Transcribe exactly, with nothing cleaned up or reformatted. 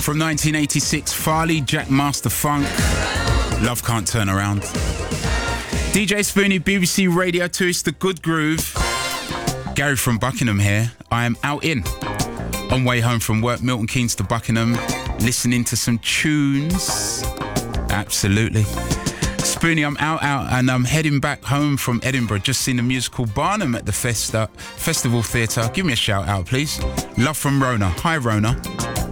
From nineteen eighty-six, Farley, Jack Master Funk, Love Can't Turn Around. D J Spoonie, B B C Radio two, it's The Good Groove. Gary from Buckingham here. I am out in. On way home from work, Milton Keynes to Buckingham, listening to some tunes. Absolutely. Spoonie, I'm out, out, and I'm heading back home from Edinburgh. Just seen the musical Barnum at the Festa Festival Theatre. Give me a shout out, please. Love from Rona. Hi, Rona.